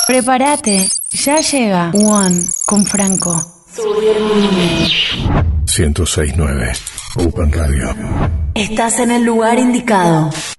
Prepárate, ya llega One con Franco. 106.9 Open Radio. Estás en el lugar indicado.